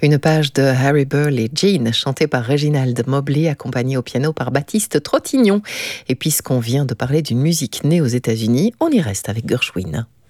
Une page de Harry Burle et Jean, chantée par Reginald Mobley, accompagnée au piano par Baptiste Trottignon. Et puisqu'on vient de parler d'une musique née aux États-Unis, on y reste avec Gershwin.